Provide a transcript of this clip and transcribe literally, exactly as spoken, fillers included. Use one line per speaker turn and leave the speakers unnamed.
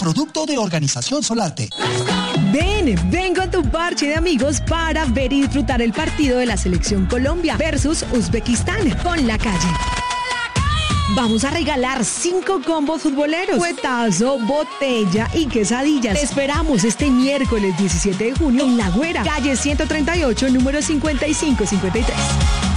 producto de Organización Solarte.
Ven, ven con tu parche de amigos para ver y disfrutar el partido de la Selección Colombia versus Uzbekistán con La Calle. Vamos a regalar cinco combos futboleros, cuetazo, botella y quesadillas. Te esperamos este miércoles diecisiete de junio en La Güera, calle ciento treinta y ocho, número cincuenta y cinco cincuenta y tres.